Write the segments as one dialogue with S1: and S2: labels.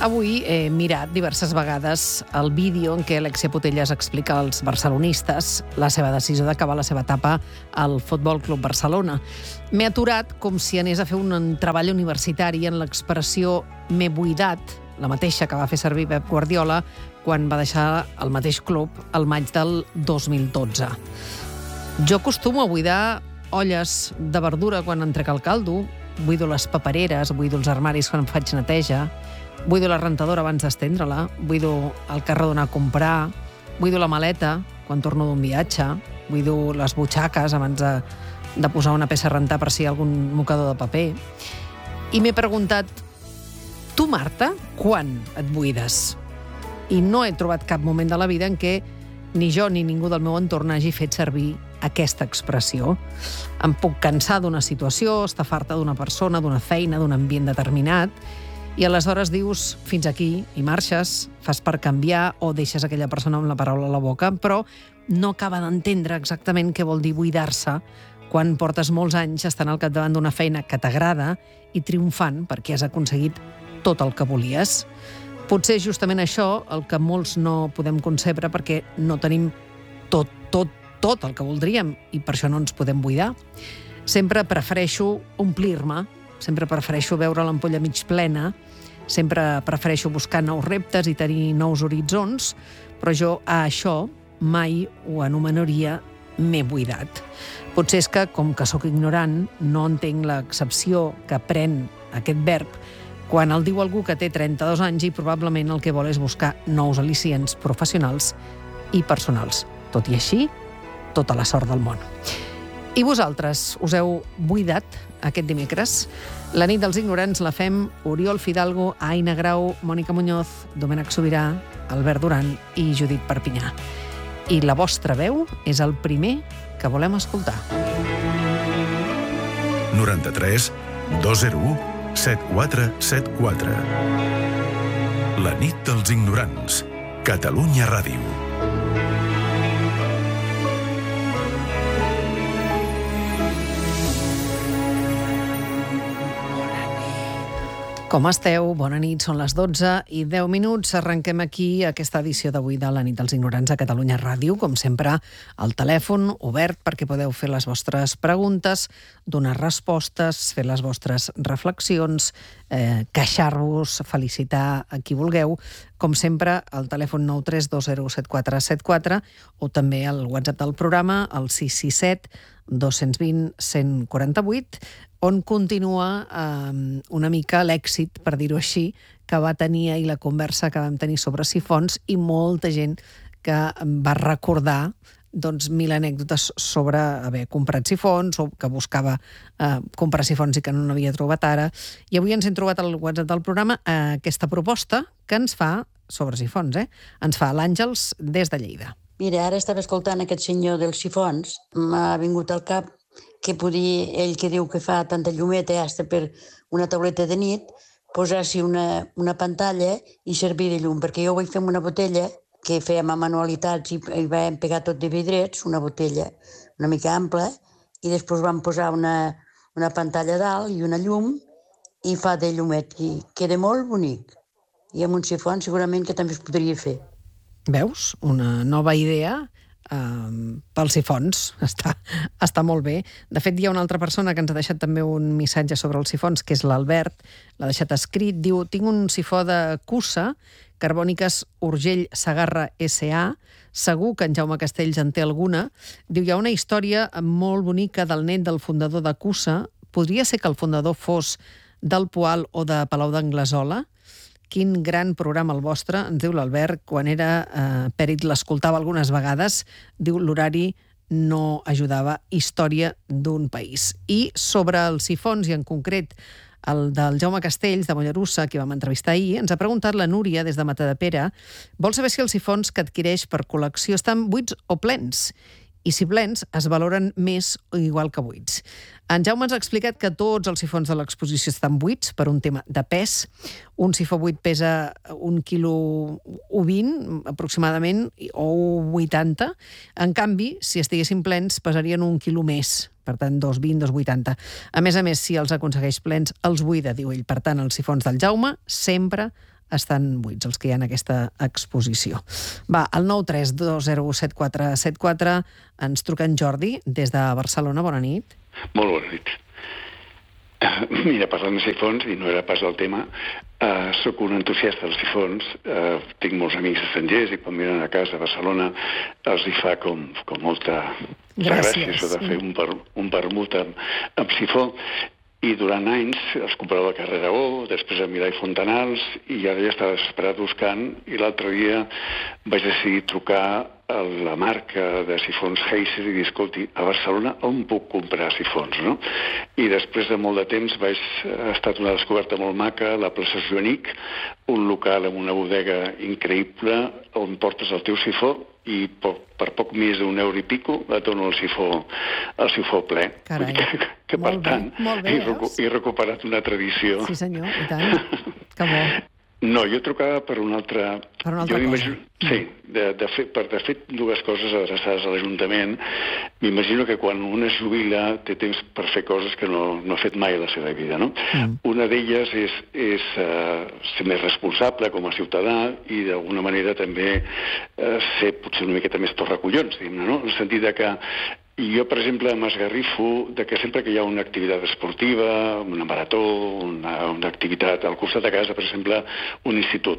S1: Avui he mirat diverses vegades el vídeo en què Alexia Putellas explica als barcelonistes la seva decisió d'acabar la seva etapa al Futbol Club Barcelona. M'he aturat com si anés a fer un treball universitari en l'expressió «m'he buidat», la mateixa que va fer servir Pep Guardiola quan va deixar el mateix club al maig del 2012. Jo acostumo a buidar olles de verdura quan en trec el caldo, buido les papereres, buido els armaris quan em faig neteja, buido la rentadora abans d'estendre-la, buido el carro d'anar a comprar, buido la maleta quan torno d'un viatge, buido les butxaques abans de posar una peça a rentar per si hi ha algun mocador de paper. I m'he preguntat, tu, Marta, quan et buides? I no he trobat cap moment de la vida en què ni jo ni ningú del meu entorn hagi fet servir aquesta expressió. Em puc cansar d'una situació, estar farta d'una persona, d'una feina, d'un ambient determinat, i aleshores dius fins aquí i marxes, fas per canviar o deixes aquella persona amb la paraula a la boca, però no acaba d'entendre exactament què vol dir buidar-se quan portes molts anys estant al capdavant d'una feina que t'agrada i triomfant perquè has aconseguit tot el que volies. Potser és justament això el que molts no podem concebre perquè no tenim tot el que voldríem i per això no ens podem buidar. Sempre prefereixo omplir-me, sempre prefereixo veure l'ampolla mig plena, sempre prefereixo buscar nous reptes i tenir nous horitzons, però jo a això mai ho anomenaria m'he buidat. Potser és que, com que sóc ignorant, no entenc l'accepció que pren aquest verb quan el diu algú que té 32 anys i probablement el que vol és buscar nous al·licients professionals i personals. Tot i així, tota la sort del món. I vosaltres, us heu buidat aquest dimecres? La nit dels ignorants la fem Oriol Fidalgo, Aina Grau, Mònica Muñoz, Domènec Sobirà, Albert Duran i Judit Perpinyà. I la vostra veu és el primer que volem escoltar.
S2: 93 201 7474. La nit dels ignorants. Catalunya Ràdio.
S1: Com esteu? Bona nit, són les 12 i 10 minuts. Arrenquem aquí aquesta edició d'avui de la nit dels ignorants a Catalunya Ràdio. Com sempre, el telèfon obert perquè podeu fer les vostres preguntes, donar respostes, fer les vostres reflexions, queixar-vos, felicitar a qui vulgueu. Com sempre, el telèfon 932017474 o també el WhatsApp del programa, el 667 220 148, on continua una mica l'èxit, per dir-ho així, que va tenir ahir la conversa que vam tenir sobre sifons i molta gent que va recordar mil anècdotes sobre haver comprat sifons o que buscava comprar sifons i que no n'havia trobat ara. I avui ens hem trobat al WhatsApp del programa aquesta proposta que ens fa sobre sifons, ens fa l'Àngels des de Lleida.
S3: Mira, ara estava escoltant aquest senyor dels sifons, m'ha vingut al cap que podia, ell que diu que fa tanta llumeta hasta per una tauleta de nit, posar-s'hi una pantalla i servir de llum, perquè jo ho vaig fer amb una botella que fèiem a manualitats i vam pegar tot de vidrets, una botella una mica ampla, i després vam posar una pantalla dalt i una llum i fa de llumet, i queda molt bonic. I amb un sifon segurament que també es podria fer.
S1: Veus? Una nova idea pels sifons. Està molt bé. De fet, hi ha una altra persona que ens ha deixat també un missatge sobre els sifons, que és l'Albert. L'ha deixat escrit. Diu, tinc un sifó de Cussa, Carbòniques Urgell Segarra S.A. Segur que en Jaume Castells en té alguna. Diu, hi ha una història molt bonica del net del fundador de Cussa. Podria ser que el fundador fos del Poal o de Palau d'Anglesola? Quin gran programa el vostre, ens diu l'Albert, quan era pèrit l'escoltava algunes vegades, diu l'horari no ajudava, història d'un país. I sobre els sifons, i en concret el del Jaume Castells, de Mollerussa, que vam entrevistar ahir, ens ha preguntat la Núria, des de Matadepera, vol saber si els sifons que adquireix per col·lecció estan buits o plens, i si plens es valoren més o igual que buits. En Jaume ens ha explicat que tots els sifons de l'exposició estan buits per un tema de pes. Un sifó buit pesa 1,20 kg aproximadament, o 1,80. En canvi, si estiguessin plens, pesarien 1 quilo més. Per tant, 2,20, 2,80. A més, si els aconsegueix plens, els buida, diu ell. Per tant, els sifons del Jaume sempre estan buits, els que hi ha en aquesta exposició. Va, al 932017474 ens truca en Jordi, des de Barcelona. Bona nit.
S4: Molt bona nit. Mira, parlant de sifons, i no era pas el tema, sóc un entusiasta dels sifons, tinc molts amics estrangers i quan venen a casa a Barcelona els hi fa com molta gràcia això de fer un vermut amb sifó, i durant anys els comprava a carrer Aragó, després a Milà i Fontanals, i ara ja estava desesperat buscant, i l'altre dia vaig decidir trucar a la marca de sifons Heiser i dir, escolti, a Barcelona on puc comprar sifons, no? I després de molt de temps ha estat una descoberta molt maca, la plaça Joanic, un local amb una bodega increïble on portes el teu sifó i per poc més d'€1 i pico et dono el sifó ple.
S1: Carai,
S4: que per tant he recuperat una tradició.
S1: Sí senyor, i tant, que bo.
S4: No, jo trucava per una altra...
S1: Per una altra cosa.
S4: Sí, de fet, dues coses adreçades a l'Ajuntament. M'imagino que quan un es jubila té temps per fer coses que no ha fet mai a la seva vida, no? Una d'elles és ser més responsable com a ciutadà i d'alguna manera també ser potser una miqueta més torracollons, diguem-ne, no? En el sentit que jo, per exemple, m'esgarrifo que sempre que hi ha una activitat esportiva, una marató, una activitat al costat de casa, per exemple, un institut,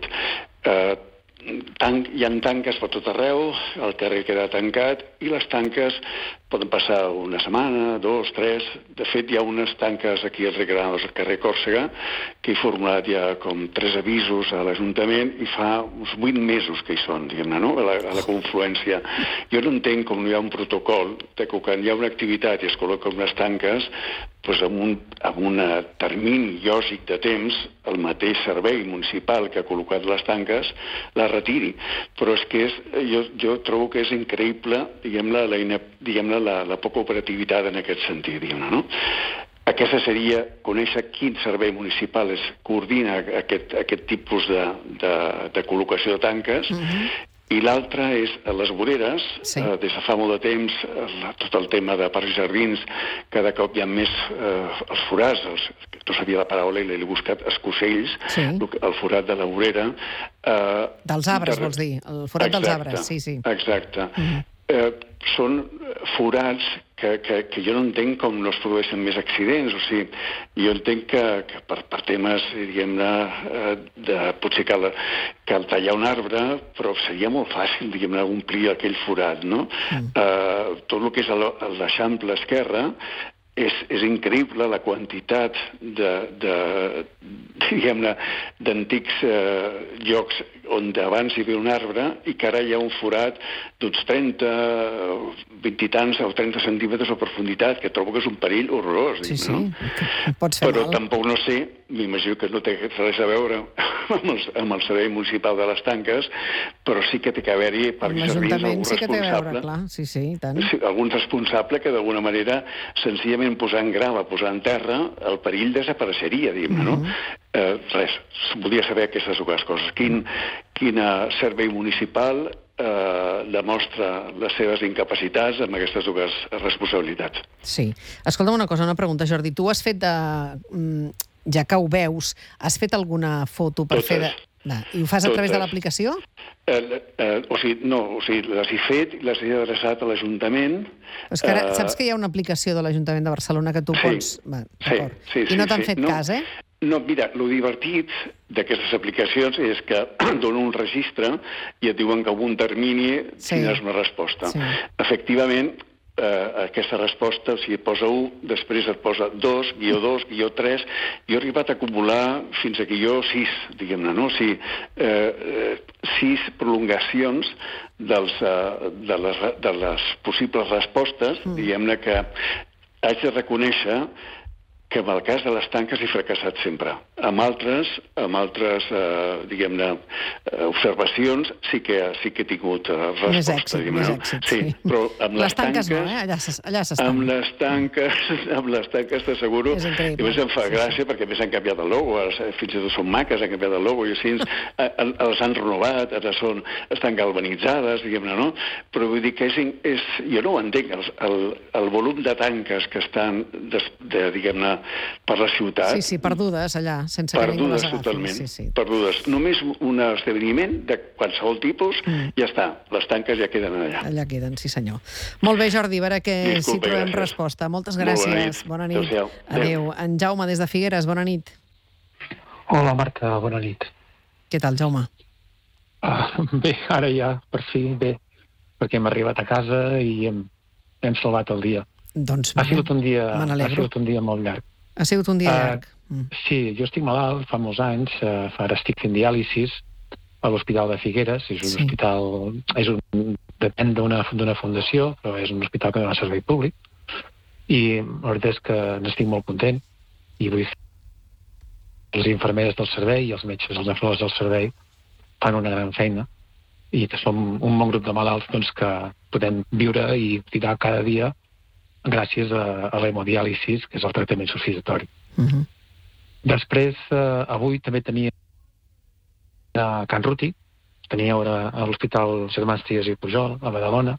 S4: hi ha tanques per tot arreu, el carrer queda tancat i les tanques poden passar una setmana, 2, 3... De fet, hi ha unes tanques aquí al carrer Còrsega que he formulat ja com 3 avisos a l'Ajuntament i fa uns 8 mesos que hi són, diguem-ne, no? A la confluència. Jo no entenc com no hi ha un protocol de que quan hi ha una activitat i es col·loquen unes tanques, doncs amb un termini lògic de temps, el mateix servei municipal que ha col·locat les tanques la retiri. Però és que jo trobo que és increïble, diguem-ne, la poca operativitat en aquest sentit, diguem-ne, no? Aquesta seria conèixer quin servei municipal coordina aquest tipus de col·locació de tanques. I l'altra és a les voreres, des de fa molt de temps, tot el tema de parcs i jardins, cada cop hi ha més els forats, no sabia la paraula i l'he buscat, escocells, el forat de la vorera.
S1: Dels arbres, vols dir, el forat dels arbres, sí.
S4: Exacte. Són forats que jo no entenc com no es produeixen més accidents. O sigui, jo entenc que per temes, diguem-ne, potser cal tallar un arbre, però seria molt fàcil, diguem-ne, omplir aquell forat, no? Tot el que és l'eixample esquerre és increïble la quantitat diguem-ne, d'antics llocs on abans hi havia un arbre i que ara hi ha un forat d'uns 30, 20 i tants o 30 centímetres de profunditat, que trobo que és un perill horrorós.
S1: Sí, pot fer
S4: però tampoc no sé, m'imagino que no té res a veure amb el servei municipal de les tanques, però sí que té que haver-hi parcs i jardins, algun
S1: sí que té a veure, clar. Sí, tant.
S4: Algun responsable que d'alguna manera senzillament posant grava, posant terra, el perill desapareixeria, diguem-ne, no? Res, volia saber aquestes dues coses. Quin servei municipal demostra les seves incapacitats amb aquestes dues responsabilitats.
S1: Sí. Escolta'm una cosa, una pregunta, Jordi. Tu has fet ja que ho veus, has fet alguna foto per fer... I ho fas a través de l'aplicació?
S4: No, les he fet i les he adreçat a l'Ajuntament.
S1: És que ara, saps que hi ha una aplicació de l'Ajuntament de Barcelona que tu pots...
S4: Sí.
S1: I no t'han fet cas, eh?
S4: No, mira, lo divertit d'aquestes aplicacions és que donen un registre i et diuen que en un termini tindràs una resposta. Efectivament, aquesta resposta, si et posa 1, després et posa 2, guió 3, jo he arribat a acumular fins a guió 6, diguem-ne, no? 6 prolongacions de les possibles respostes, diguem-ne, que haig de reconèixer que en el cas de les tanques he fracassat sempre. Amb altres diguem-ne, observacions sí que he tingut resposta.
S1: Més èxit, sí.
S4: Però amb les tanques
S1: no, allà s'estan.
S4: Amb les tanques t'asseguro, i més em fa gràcia perquè més han canviat el logo, fins i tot són maques, han canviat el logo, i així les han renovat, ara estan galvanitzades, diguem-ne, no? Però vull dir que jo no ho entenc, el volum de tanques que estan, diguem-ne, per la ciutat.
S1: Sí, perdudes allà, sense que ningú les agafi.
S4: Totalment,
S1: Sí.
S4: perdudes. Només un esdeveniment de qualsevol tipus, ja està, les tanques ja queden allà.
S1: Allà queden, sí senyor. Molt bé, Jordi, a veure si trobem resposta. Moltes gràcies. Bona nit. Adéu. En Jaume, des de Figueres, bona nit.
S5: Hola, Marta, bona nit.
S1: Què tal, Jaume?
S5: Bé, ara ja, per fi, bé, perquè hem arribat a casa i hem salvat el dia.
S1: Doncs
S5: ha sigut un dia molt llarg.
S1: Ha sigut un dia llarg.
S5: Sí, jo estic malalt fa molts anys, ara estic fent diàlisis a l'Hospital de Figueres, és un hospital, depèn d'una fundació, però és un hospital que dona servei públic, i la veritat és que n'estic molt content, i vull dir, les infermeres del servei i els metges, els nefròlegs del servei, fan una gran feina, i som un bon grup de malalts doncs, que podem viure i tirar cada dia gràcies a l'hemodiàlisis, que és el tractament substitutori. Després, avui també tenia a Can Ruti, tenia a l'Hospital Germans Trias i Pujol, a Badalona,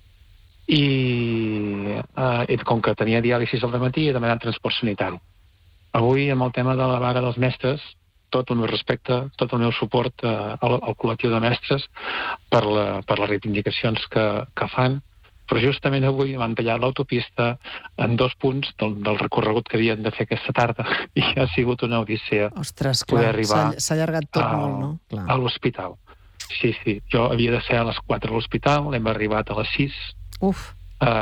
S5: i com que tenia diàlisis al matí, he demanat transport sanitari. Avui, amb el tema de la vaga dels mestres, tot el meu respecte, tot el meu suport al col·lectiu de mestres per les reivindicacions que fan, però justament avui m'han tallat l'autopista en 2 punts del recorregut que havien de fer aquesta tarda i ha sigut una odissea.
S1: Ostres, clar, s'ha allargat tot molt, no? Clar.
S5: A l'hospital. Sí, jo havia de ser a les 4 a l'hospital, hem arribat a les 6.
S1: Uf!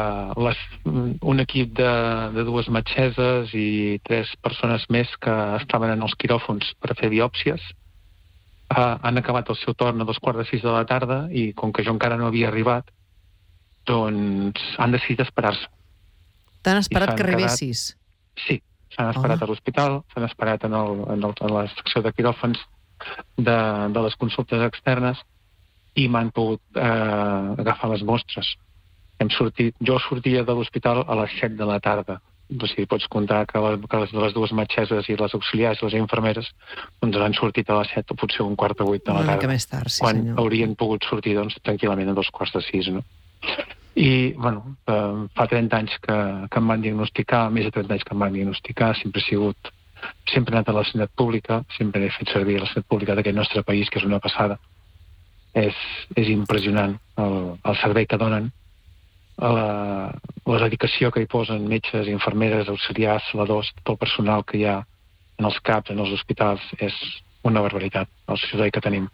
S5: Un equip de 2 metgesses i 3 persones més que estaven en els quiròfons per fer biòpsies han acabat el seu torn a 5:15 de la tarda i com que jo encara no havia arribat, doncs han decidit esperar-se.
S1: T'han esperat que arribessis?
S5: Sí, s'han esperat a l'hospital, s'han esperat en la secció de quiròfons de les consultes externes i m'han pogut agafar les mostres. Jo sortia de l'hospital a les 7 de la tarda. O sigui, pots comptar que les 2 metgesses i les auxiliars i les infermeres doncs han sortit a les 7 o potser 7:45 de la tarda.
S1: Una mica més tard, sí
S5: quan
S1: senyor.
S5: Quan haurien pogut sortir doncs, tranquil·lament a 5:45, no? I, fa 30 anys que em van diagnosticar, més de 30 anys que em van diagnosticar, sempre he anat a la sanitat pública, sempre he fet servir la sanitat pública d'aquest nostre país, que és una passada. És impressionant el servei que donen, la dedicació que hi posen metges, infermeres, auxiliars, saladors, tot el personal que hi ha en els CAPs, en els hospitals, és una barbaritat, el servei que tenim.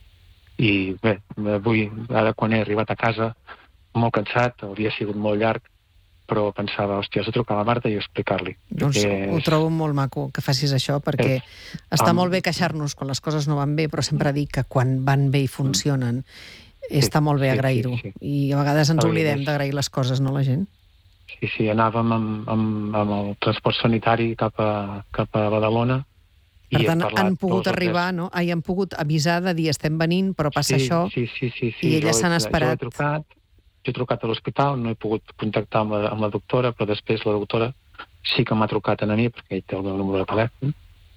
S5: I bé, avui, ara quan he arribat a casa, molt cansat, el dia ha sigut molt llarg, però pensava, hòstia, has de trucar a la Marta i explicar-li.
S1: Doncs ho trobo molt maco que facis això, perquè està molt bé queixar-nos quan les coses no van bé, però sempre dic que quan van bé i funcionen està molt bé agrair-ho. I a vegades ens oblidem d'agrair les coses, no, la gent?
S5: Sí, anàvem amb el transport sanitari cap a Badalona.
S1: Per tant, han pogut arribar, no? Han pogut avisar de dir estem venint, però passa això, i elles s'han esperat.
S5: Jo he trucat a l'hospital, no he pogut contactar amb la doctora, però després la doctora sí que m'ha trucat a mi, perquè ell té el meu número de telèfon,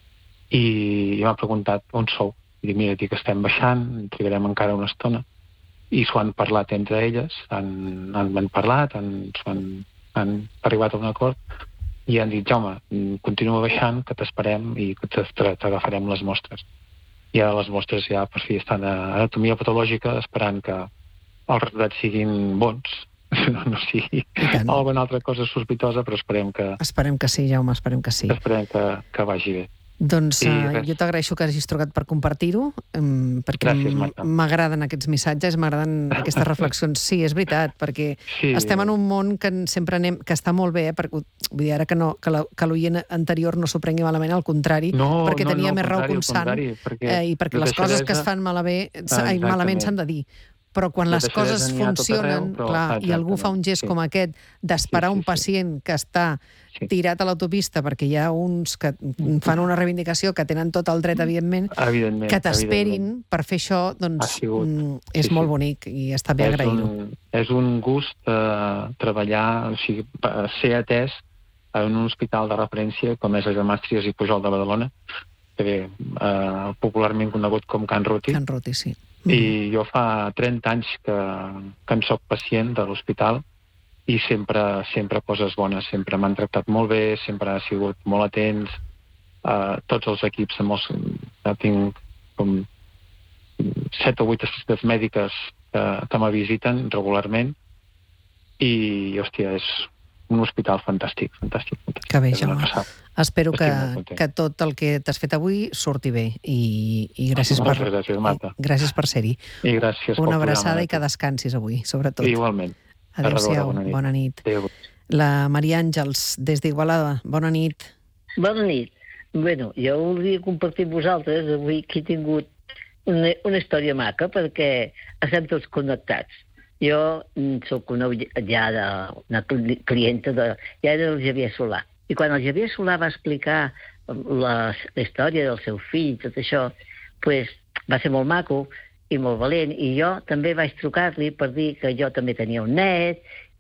S5: i m'ha preguntat on sou. I dic, mira, dic que estem baixant, trigarem encara una estona. I s'ho han parlat entre elles, han parlat, han arribat a un acord, i han dit, Jaume, continua baixant, que t'esperem i que t'agafarem les mostres. I ara les mostres ja per fi estan a anatomia patològica, esperant que els resultats siguin bons, no sigui alguna altra cosa sospitosa, però esperem que...
S1: Esperem que sí, Jaume, esperem que sí.
S5: Esperem que vagi bé.
S1: Doncs jo t'agraeixo que hagis trucat per compartir-ho, perquè m'agraden aquests missatges, m'agraden aquestes reflexions. Sí, és veritat, perquè estem en un món que sempre anem, que està molt bé, perquè vull dir ara que l'oient anterior no s'ho prengui malament, al contrari, perquè tenia més raó que un sant, i perquè les coses que es fan malament s'han de dir. Però quan les coses funcionen, clar, i algú fa un gest com aquest d'esperar un pacient que està tirat a l'autopista, perquè hi ha uns que fan una reivindicació que tenen tot el dret, evidentment, que t'esperin per fer això, doncs és molt bonic i està bé agrair-ho.
S5: És un gust treballar, o sigui, ser atès en un hospital de referència com és el Germans Trias i Pujol de Badalona, que popularment conegut com Can Ruti.
S1: Can Ruti, sí.
S5: I jo fa 30 anys que en soc pacient de l'hospital i sempre coses bones, sempre m'han tractat molt bé, sempre han sigut molt atents, tots els equips, tinc com 7 o 8 assistents mèdiques que me visiten regularment i, hòstia, és un hospital fantàstic.
S1: Que bé, Jaume. Espero que tot el que t'has fet avui surti bé i gràcies per ser-hi.
S5: I gràcies
S1: una abraçada i que descansis avui, sobretot.
S5: Igualment.
S1: Adéu-siau, bona nit. La Maria Àngels, des d'Igualada, bona nit.
S6: Bona nit. Bueno, jo volia compartir amb vosaltres avui que he tingut una història maca perquè estem tots connectats. Jo soc una clienta ja era el Javier Solà. I quan el Javier Solà va explicar la història del seu fill, tot això, pues, va ser molt maco i molt valent. I jo també vaig trucar-li per dir que jo també tenia un net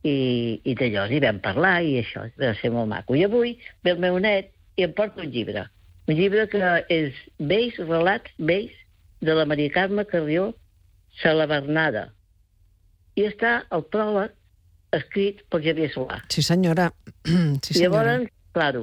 S6: i d'allò. I vam parlar i això va ser molt maco. I avui ve el meu net i em porta un llibre. Un llibre que és relats vells de la Maria Carme Carrió Salabernada. I està el pròleg escrit per Javier Solà.
S1: Sí, senyora.
S6: Sí, senyora. Llavors, claro,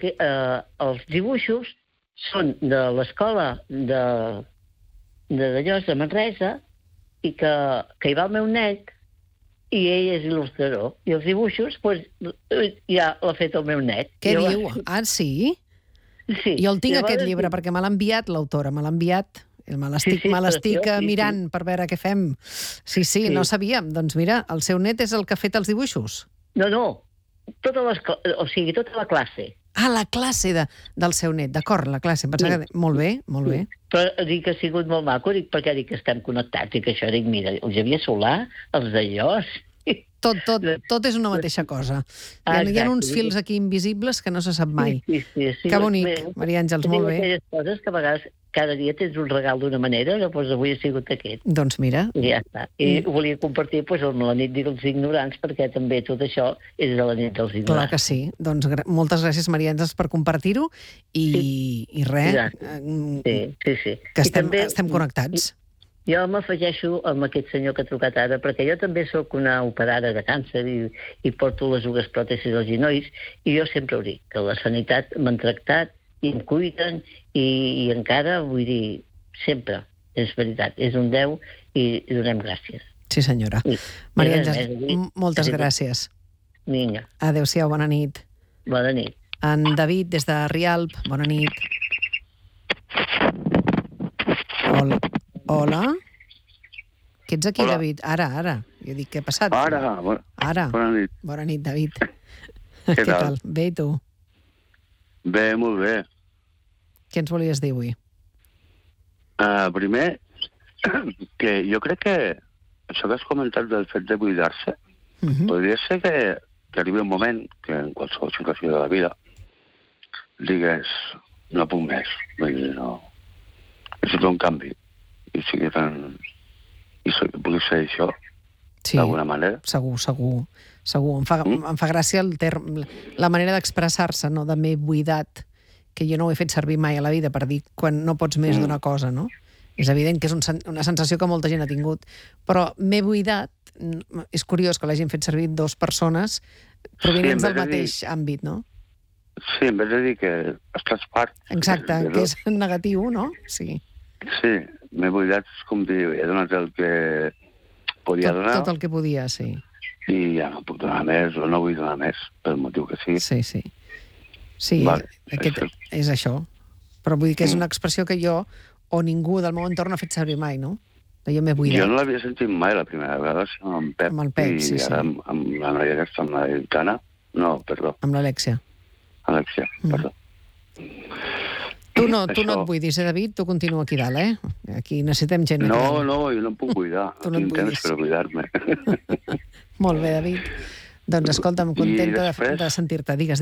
S6: els dibuixos són de l'escola de Llos de Manresa i que hi va el meu net i ell és il·lustrador. I els dibuixos, pues, ja l'ha fet el meu net.
S1: Què diu? Ah, sí?
S6: Sí.
S1: Jo el tinc, aquest llibre, perquè me l'ha enviat l'autora, me l'ha enviat. Me l'estic mirant per veure què fem. Sí, no sabíem. Doncs mira, el seu net és el que ha fet els dibuixos.
S6: No. Tota la classe.
S1: Ah, la classe del seu net. D'acord, la classe. Molt bé.
S6: Però dic que ha sigut molt maco, perquè dic que estem connectats i que això, dic, mira, el Javier Solà, els d'allòs...
S1: Tot és una mateixa cosa. Hi ha uns fils aquí invisibles que no se sap mai.
S6: Sí.
S1: Que bonic, Maria Àngels, molt bé.
S6: Aquelles coses que a vegades cada dia tens un regal d'una manera, doncs avui ha sigut aquest.
S1: Doncs mira.
S6: I ja està. I ho volia compartir amb la nit dels ignorants, perquè també tot això és de la nit dels ignorants.
S1: Clar que sí. Doncs moltes gràcies, Maria Àngels, per compartir-ho i res.
S6: Sí.
S1: Que estem connectats.
S6: Jo m'afegeixo amb aquest senyor que ha trucat ara, perquè jo també sóc una operada de càncer i porto les dues pròtesis als genolls, i jo sempre ho dic, que la sanitat m'han tractat i em cuiden i encara, vull dir, sempre, és veritat, és un Déu i donem gràcies.
S1: Sí, senyora. Maria Àngels, moltes gràcies.
S6: Vinga.
S1: Adéu-siau, bona nit.
S6: Bona nit.
S1: En David, des de Rialp, bona nit. Hola? Que ets aquí, hola. David? Ara. Jo dic, què ha passat?
S7: Ara. Bona nit.
S1: Bona nit, David.
S7: Què tal?
S1: Bé, i tu?
S7: Bé, molt bé.
S1: Què ens volies dir avui?
S7: Primer, que jo crec que això que has comentat del fet de buidar-se, podria ser que arribi un moment que en qualsevol situació de la vida digues, no puc més, vull dir, no... Necessito un canvi. I sigui tan... I pugui ser això, d'alguna manera.
S1: Segur. Em fa gràcia la manera d'expressar-se, no? De m'he buidat, que jo no ho he fet servir mai a la vida per dir quan no pots més d'una cosa, no? És evident que és una sensació que molta gent ha tingut, però m'he buidat, és curiós que l'hagin fet servir dues persones provinents del mateix àmbit, no?
S7: Sí, en vez de dir que estàs part...
S1: Exacte, que és negatiu, no? Sí.
S7: Sí, m'he buidat, com dir, he donat el que podia donar.
S1: Tot el que podia, sí.
S7: I ja no puc donar més, o no vull donar més, pel motiu que sigui.
S1: Sí. Sí, és això. Però vull dir que és una expressió que jo o ningú del meu entorn ha fet servir mai, no? Jo m'he buidat.
S7: Jo no l'havia sentit mai la primera vegada, sinó amb Pep.
S1: Amb el Pep, sí.
S7: I ara amb la noia aquesta, amb la Iltana. No, perdó.
S1: Amb l'Alexia.
S7: Alexia, perdó.
S1: Tu no et buidis, David? Tu continua aquí dalt, Aquí necessitem gent.
S7: No, jo no em puc buidar.
S1: Tu no et buidis.
S7: Tinc temps per buidar-me.
S1: Molt bé, David. Doncs escolta'm, contenta de sentir-te. Digues.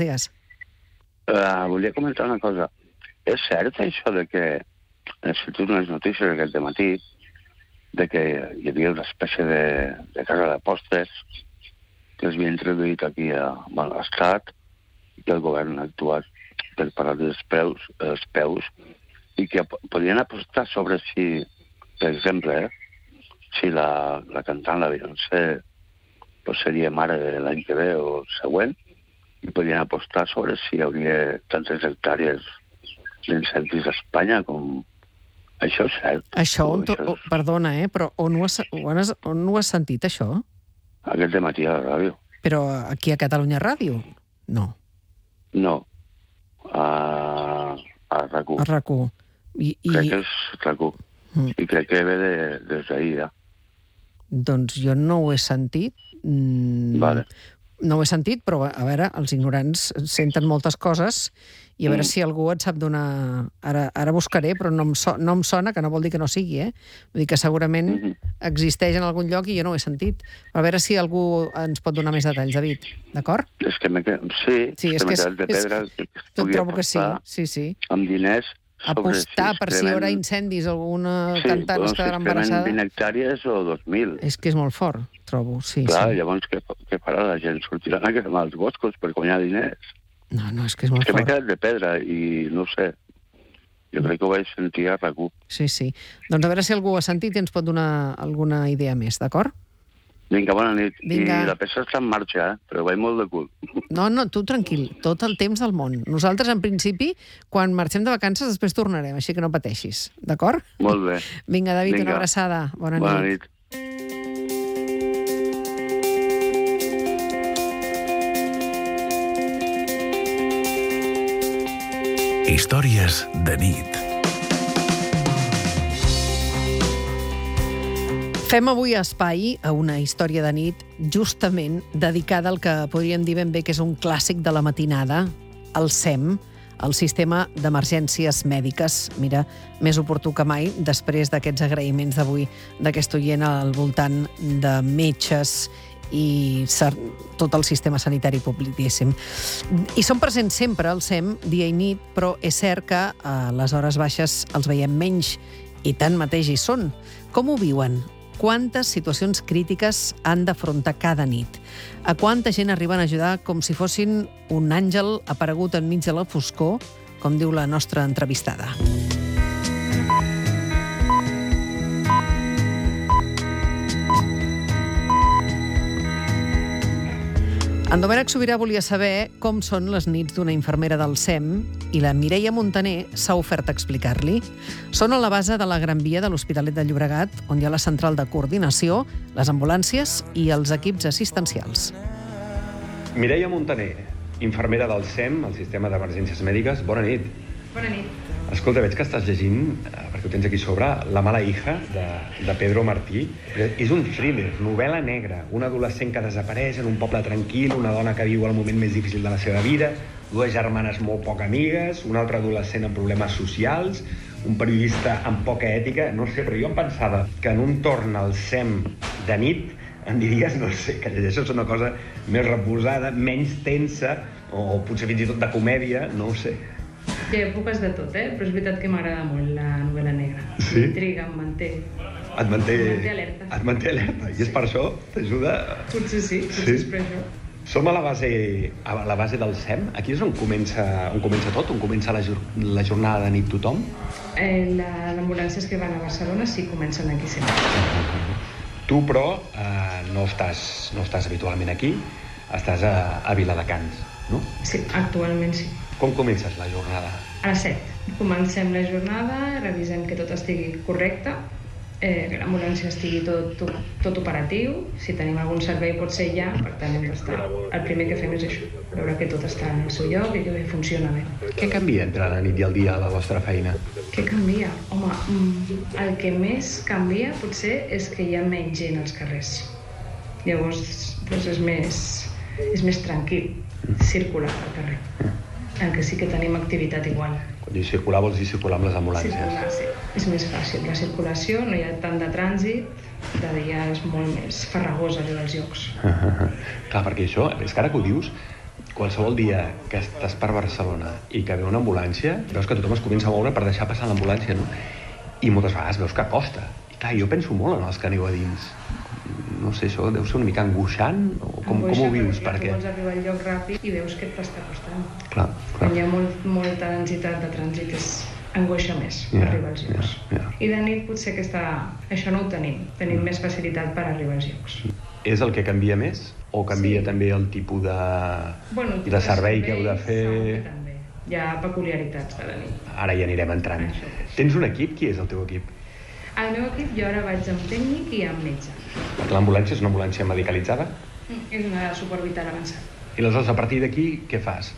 S7: Volia comentar una cosa. És cert això de que he sentit unes notícies aquest dematí de que hi havia una espècie de casa de postres que es havia introduït aquí a l'Estat i que el govern ha actuat per parar els peus i que podien apostar sobre si, per exemple, si la cantant, la Beyoncé, pues seria mare de l'any que ve o el següent, i podien apostar sobre si hi hauria tantes hectàrees d'incendis a Espanya com... Això és cert.
S1: Això, perdona, però on ho has sentit, això?
S7: Aquest dematí a la ràdio.
S1: Però aquí a Catalunya Ràdio? No.
S7: No. A RAC1.
S1: A RAC1.
S7: Crec que és RAC1. I crec que ve des d'ahir, ja.
S1: Doncs jo no ho he sentit.
S7: Vale.
S1: No ho he sentit, però a veure, els ignorants senten moltes coses i a veure si algú et sap donar... Ara buscaré, però no em sona, que no vol dir que no sigui, Vull dir que segurament existeix en algun lloc i jo no ho he sentit. A veure si algú ens pot donar més detalls, David. D'acord?
S7: És que m'he quedat de pedra que es pugui apostar amb diners sobre
S1: apostar per si hi haurà incendis o alguna cantant es quedarà embarassada.
S7: Si 20 hectàrees o 2.000.
S1: És que és molt fort, trobo, sí.
S7: Clar, llavors què farà la gent? Sortiran a cremar els boscos per guanyar diners?
S1: No, és que és molt fort.
S7: És que m'he quedat de pedra i no ho sé. Jo crec que ho vaig sentir a RAC1.
S1: Sí. Doncs a veure si algú ho ha sentit i ens pot donar alguna idea més, d'acord?
S7: Vinga, bona nit.
S1: Vinga.
S7: I la peça està en marxa, però vaig molt de cul.
S1: No, tu tranquil, tot el temps del món. Nosaltres, en principi, quan marxem de vacances, després tornarem, així que no pateixis, d'acord?
S7: Molt bé.
S1: Vinga, David, una abraçada. Bona nit.
S7: Bona nit.
S2: Històries de nit.
S1: Fem avui espai a una història de nit justament dedicada al que podríem dir ben bé que és un clàssic de la matinada, el SEM, el Sistema d'Emergències Mèdiques. Mira, més oportú que mai, després d'aquests agraïments d'avui d'aquest oient al voltant de metges i tot el sistema sanitari públiquíssim. I són presents sempre al SEM, dia i nit, però és cert que a les hores baixes els veiem menys i tanmateix hi són. Com ho viuen? Quantes situacions crítiques han d'afrontar cada nit? A quanta gent arriben a ajudar com si fossin un àngel aparegut enmig de la foscor, com diu la nostra entrevistada. En Domènec Sobirà volia saber com són les nits d'una infermera del SEM i la Mireia Montaner s'ha ofert a explicar-li. Són a la base de la Gran Via de l'Hospitalet de Llobregat, on hi ha la central de coordinació, les ambulàncies i els equips assistencials.
S8: Mireia Montaner, infermera del SEM, el Sistema d'Emergències Mèdiques. Bona nit.
S9: Bona nit.
S8: Escolta, veig que estàs llegint, perquè ho tens aquí sobre, La mala hija, de Pedro Martí. És un thriller, novel·la negra. Un adolescent que desapareix en un poble tranquil, una dona que viu el moment més difícil de la seva vida, dues germanes molt poc amigues, un altre adolescent amb problemes socials, un periodista amb poca ètica. No sé, però jo em pensava que en un torn al SEM de nit em diries, no sé, que llegeixes una cosa més reposada, menys tensa, o potser fins i tot de comèdia, no ho sé.
S9: Hi ha èpoques de tot, però és veritat que m'agrada molt la novel·la negra.
S8: Sí?
S9: M'intriga, em manté.
S8: Et manté
S9: alerta.
S8: Et manté alerta. I és per això? T'ajuda?
S9: Potser sí, potser és per això.
S8: Som a la base del SEM. Aquí és on comença tot? On comença la jornada de nit tothom?
S9: Les ambulàncies que van a Barcelona sí comencen aquí sempre.
S8: Tu, però, no estàs habitualment aquí, estàs a Viladecans, no?
S9: Sí, actualment sí.
S8: Com comences la jornada?
S9: A les 7. Comencem la jornada, revisem que tot estigui correcte, que l'ambulància estigui tot operatiu. Si tenim algun servei pot ser ja, per tant hem d'estar. El primer que fem és això, veure que tot està en el seu lloc i que funciona bé.
S8: Què canvia entre la nit i el dia a la vostra feina?
S9: Què canvia? Home, el que més canvia potser és que hi ha menys gent als carrers. Llavors doncs és més tranquil circular al carrer. En què sí que tenim activitat igual.
S8: Quan dius circular, vols dir circular amb les ambulàncies?
S9: Circular, sí. És més fàcil. La circulació, no hi ha tant de trànsit, de dia és molt més farragós arribar als llocs.
S8: Clar, perquè això, és que ara que ho dius, qualsevol dia que estàs per Barcelona i que ve una ambulància, veus que tothom es comença a moure per deixar passar l'ambulància, no? I moltes vegades veus que costa. I clar, jo penso molt en els que aneu a dins. No sé, això deu ser una mica angoixant, o com ho vius?
S9: Perquè tu vols arribar al lloc ràpid i veus que t'està costant.
S8: Clar.
S9: Quan hi ha molta densitat de trànsit és angoixa més arribar als llocs. I de nit potser això no ho tenim. Tenim més facilitat per arribar als llocs.
S8: és el que canvia més? O canvia també el tipus de servei que heu de fer?
S9: També. Hi ha peculiaritats de la nit.
S8: Ara hi anirem entrant. Tens un equip? Qui és el teu equip?
S9: Al meu equip jo ara vaig amb tècnic i amb metge.
S8: Perquè l'ambulància és una ambulància medicalitzada?
S9: És una supervital avançada.
S8: I aleshores, a partir d'aquí, què fas?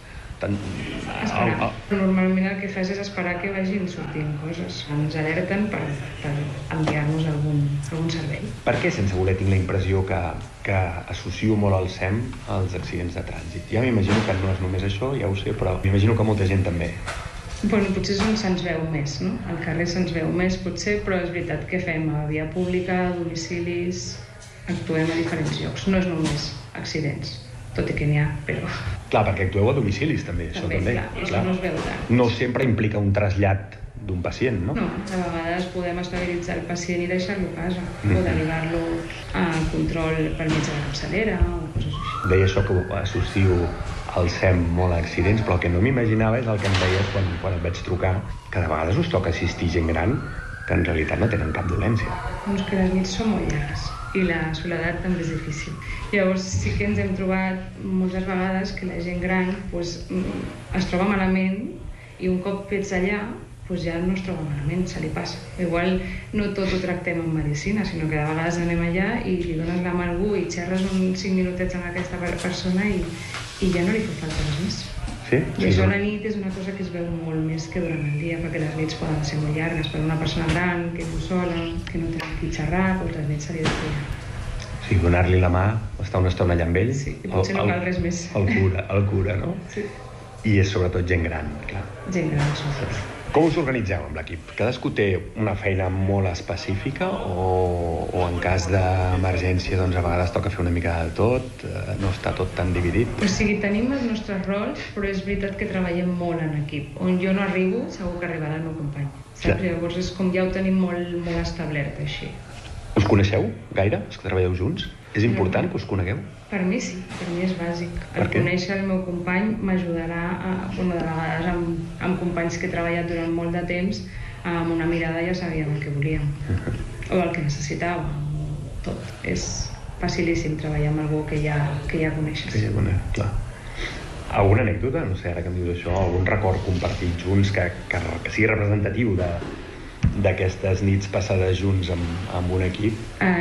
S9: Esperar. Normalment el que fas és esperar que vagin sortint coses. Ens alerten per enviar-nos algun servei.
S8: Per què, sense voler, tinc la impressió que associo molt el SEM als accidents de trànsit? Ja m'imagino que no és només això, ja ho sé, però m'imagino que molta gent també.
S9: Bueno, potser és on se'ns veu més, no? Al carrer se'ns veu més, potser, però és veritat que fem a via pública, a domicilis, actuem a diferents llocs. No és només accidents, tot i que n'hi ha, però...
S8: Clar, perquè actueu a domicilis, també, això també.
S9: Clar, això no es veu tant.
S8: No sempre implica un trasllat d'un pacient, no?
S9: No, a vegades podem estabilitzar el pacient i deixar-lo a casa, o derivar-lo a control per mitjà de capçalera, o coses així.
S8: Deia això que associo el SEM molt a accidents, però el que no m'imaginava és el que em deies quan et vaig trucar, que de vegades us toca assistir gent gran que en realitat no tenen cap dolència.
S9: Doncs que les nits són molt llargues i la soledat també és difícil. Llavors sí que ens hem trobat moltes vegades que la gent gran es troba malament i un cop ets allà ja no es troba malament, se li passa. Igual no tot ho tractem en medicina, sinó que de vegades anem allà i li dones la mà a algú i xerres uns 5 minutets amb aquesta persona i ja no li fa falta res més.
S8: Sí?
S9: I això a la nit és una cosa que es veu molt més que durant el dia, perquè les nits poden ser molt llargues per una persona gran, que viu sola, que no té amb qui xerrar, doncs les nits se li ha de fer.
S8: Sí, donar-li la mà, estar una estona allà amb ell.
S9: Sí, i potser no cal res més.
S8: El cura, no?
S9: Sí.
S8: I és sobretot gent gran, clar.
S9: Gent gran, sobretot.
S8: Com us organitzeu amb l'equip? Cadascú té una feina molt específica o en cas d'emergència doncs a vegades toca fer una mica de tot, no està tot tan dividit?
S9: O sigui, tenim els nostres rols, però és veritat que treballem molt en equip. On jo no arribo, segur que arribarà el meu company. Saps? Llavors és com ja ho tenim molt establert així.
S8: Us coneixeu gaire, els que treballeu junts? És important que us conegueu?
S9: Per mi sí, per mi és bàsic. Conèixer el meu company m'ajudarà, de vegades amb companys que he treballat durant molt de temps, amb una mirada ja sabíem el que volíem, o el que necessitàvem, tot. És facilíssim treballar amb algú que ja coneixes.
S8: Que ja coneix, clar. Alguna anècdota, no sé, ara que em dius això, algun record compartit junts que sigui representatiu d'aquestes nits passades junts amb un equip?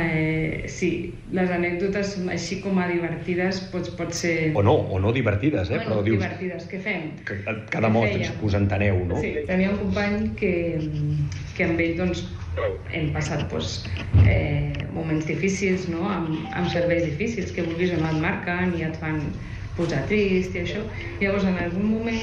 S9: Sí, les anècdotes així com a divertides pot ser...
S8: O no divertides, però dius...
S9: Divertides, què fem?
S8: Que demostres que us enteneu, no?
S9: Sí, tenia un company que amb ell doncs hem passat moments difícils, no? Amb serveis difícils, que vulguis o no et marquen i et fan posar trist i això. Llavors, en algun moment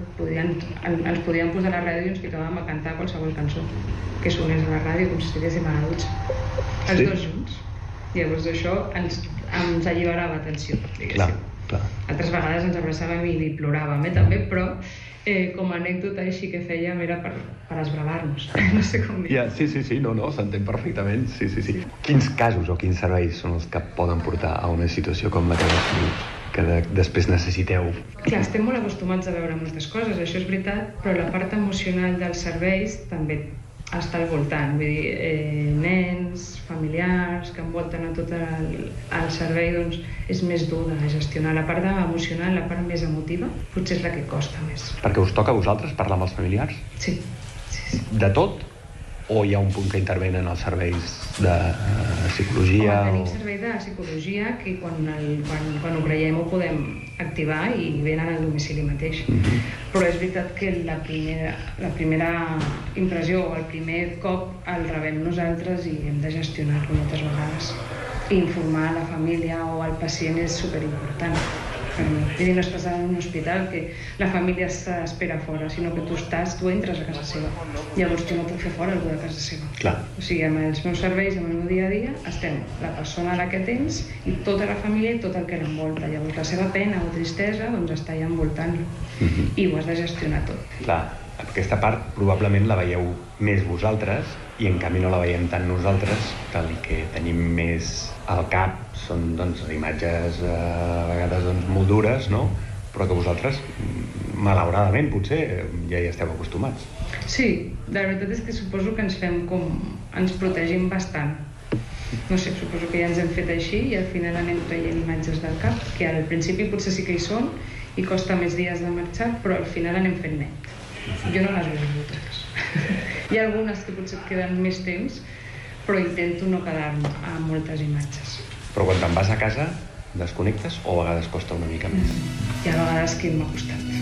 S9: ens podíem posar a la ràdio i ens ficàvem a cantar qualsevol cançó que sonés a la ràdio, com si estiguéssim a la dutxa. Els dos junts. Llavors, això ens alliberava tensió, diguéssim.
S8: Clar.
S9: Altres vegades ens abraçàvem i ploràvem, també, però com a anècdota així que fèiem era per esbravar-nos. No sé com dir.
S8: Sí, s'entén perfectament. Sí. Quins casos o quins serveis són els que poden portar a una situació com la que després necessiteu?
S9: Clar, estem molt acostumats a veure moltes coses, això és veritat, però la part emocional dels serveis també està al voltant. Vull dir, nens, familiars que envolten a tot el servei, doncs és més dur de gestionar. La part emocional, la part més emotiva, potser és la que costa més.
S8: Perquè us toca a vosaltres parlar amb els familiars?
S9: Sí.
S8: De tot? O hi ha un punt que intervenen els serveis de psicologia?
S9: Tenim servei de psicologia que quan ho creiem ho podem activar i venen al domicili mateix. Però és veritat que la primera impressió o el primer cop el rebem nosaltres i hem de gestionar-lo moltes vegades. I informar a la família o al pacient és superimportant. No estàs en un hospital que la família espera fora, sinó que tu entres a casa seva. Llavors jo no puc fer fora algú de casa seva.
S8: Clar.
S9: O sigui, amb els meus serveis, amb el meu dia a dia, estem la persona a la que tens i tota la família i tot el que l'envolta. Llavors la seva pena o tristesa doncs està allà envoltant-lo. I ho has de gestionar tot.
S8: Clar, aquesta part probablement la veieu més vosaltres i en canvi no la veiem tant nosaltres, que el que tenim més al cap són imatges a vegades molt dures, no? Però que vosaltres, malauradament, potser ja hi esteu acostumats.
S9: Sí, la veritat és que suposo que ens protegim bastant. no sé, suposo que ja ens hem fet així i al final anem traient imatges del cap, que al principi potser sí que hi són i costa més dies de marxar, però al final anem fent net. Jo no les veig totes. Hi ha algunes que potser et queden més temps, però intento no quedar-me amb moltes imatges.
S8: Però quan te'n vas a casa, desconnectes o a vegades costa una mica més?
S9: Hi ha vegades que m'ha costat.